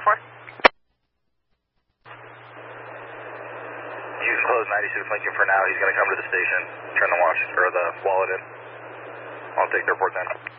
You can close 96 Lincoln for now. He's going to come to the station, turn the wallet in. I'll take the report then.